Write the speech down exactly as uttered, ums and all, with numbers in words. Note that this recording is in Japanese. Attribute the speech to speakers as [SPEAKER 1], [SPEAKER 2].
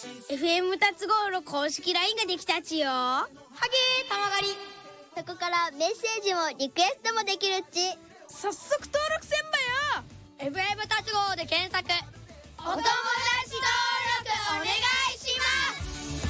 [SPEAKER 1] エフエム 達号の公式 ライン ができたちよ。はげーたまがり。
[SPEAKER 2] そこからメッセージもリクエストもできるっち。
[SPEAKER 1] 早速登録せんばよ。 エフエム 達号で検索。おとも